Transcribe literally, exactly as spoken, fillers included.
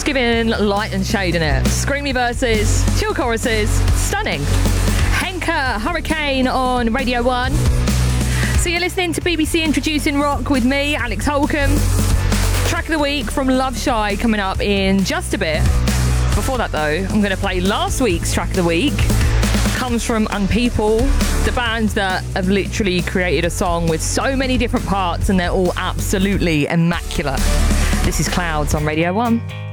giving light and shade in it. Screamy verses, chill choruses, stunning. Henka Hurricane on Radio one. So you're listening to B B C Introducing Rock with me, Alex Holcomb. Track of the week from Love Shy coming up in just a bit. Before that though, I'm going to play last week's track of the week. Comes from Unpeople, the band that have literally created a song with so many different parts and they're all absolutely immaculate. This is Clouds on Radio one.